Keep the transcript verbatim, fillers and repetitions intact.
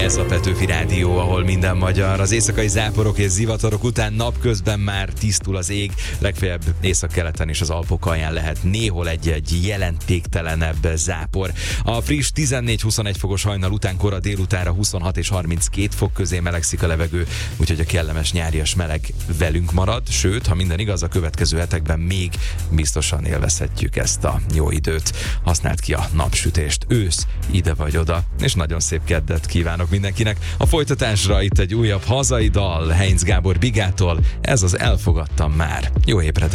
Ez a Petőfi Rádió, ahol minden magyar. Az éjszakai záporok és zivatarok után napközben már tisztul az ég, legfeljebb északkeleten és az Alpok alján lehet néhol egy-egy jelentéktelenebb zápor. A friss tizennégy-huszonegy fokos hajnal után kora délutánra huszonhat és harminckét fok közé melegszik a levegő, úgyhogy a kellemes nyárias meleg velünk marad, sőt, ha minden igaz, a következő hetekben még biztosan élvezhetjük ezt a jó időt. Használd ki a napsütést, ősz, ide vagy oda, és nagyon szép keddet kívánok mindenkinek. A folytatásra itt egy újabb hazai dal Heinz Gábor Bigától, ez az Elfogadtam már. Jó ébredet!